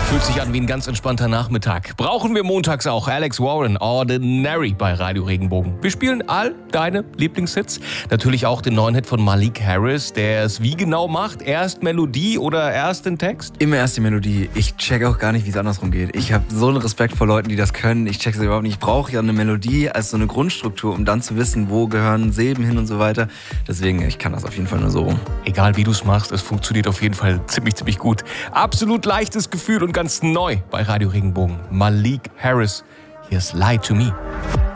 Fühlt sich an wie ein ganz entspannter Nachmittag. Brauchen wir montags auch Alex Warren, Ordinary bei Radio Regenbogen. Wir spielen all deine Lieblingshits. Natürlich auch den neuen Hit von Malik Harris, der es wie genau macht. Erst Melodie oder erst den Text? Immer erst die Melodie. Ich check auch gar nicht, wie es andersrum geht. Ich habe so einen Respekt vor Leuten, die das können. Ich check es überhaupt nicht. Ich brauche ja eine Melodie als so eine Grundstruktur, um dann zu wissen, wo gehören Silben hin und so weiter. Deswegen, ich kann das auf jeden Fall nur so rum. Egal wie du es machst, es funktioniert auf jeden Fall ziemlich gut. Absolut leichtes Gefühl und ganz neu bei Radio Regenbogen. Malik Harris, hier ist Lie to Me.